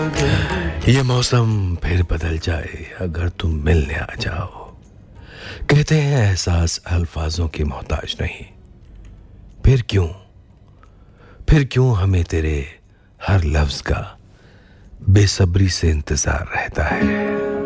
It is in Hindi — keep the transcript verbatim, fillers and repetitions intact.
ये मौसम फिर बदल जाए अगर तुम मिलने आ जाओ। कहते हैं एहसास अल्फाजों की मोहताज नहीं। फिर क्यों फिर क्यों हमें तेरे हर लफ्ज का बेसब्री से इंतजार रहता है।